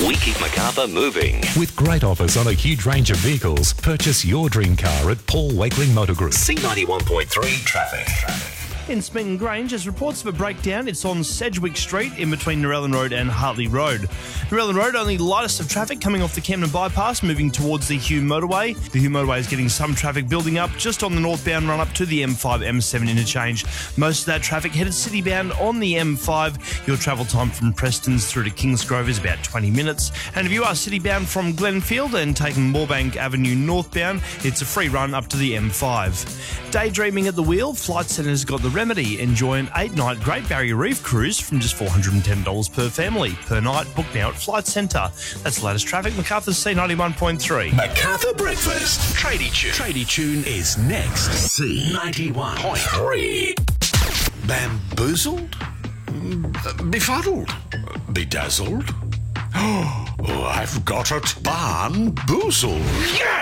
We keep Macarthur moving. With great offers on a huge range of vehicles, purchase your dream car at Paul Wakeling Motor Group. C91.3 traffic. In Smeaton Grange, there's reports of a breakdown. It's on Sedgwick Street in between Narellan Road and Hartley Road. Narellan Road, only lightest of traffic coming off the Camden Bypass, moving towards the Hume Motorway. The Hume Motorway is getting some traffic building up just on the northbound run up to the M5-M7 interchange. Most of that traffic headed citybound on the M5. Your travel time from Preston's through to Kingsgrove is about 20 minutes. And if you are citybound from Glenfield and taking Moorebank Avenue northbound, it's a free run up to the M5. Daydreaming at the wheel, Flight Centre's got the remedy. Enjoy an 8-night Great Barrier Reef cruise from just $410 per family per night. Book now at Flight Centre. That's the latest traffic. Macarthur's C91.3. Macarthur Breakfast. Tradie Tune. Tradie Tune is next. C91.3. Bamboozled? Befuddled? Bedazzled? Oh, I've got it. Barnboozled. Yeah!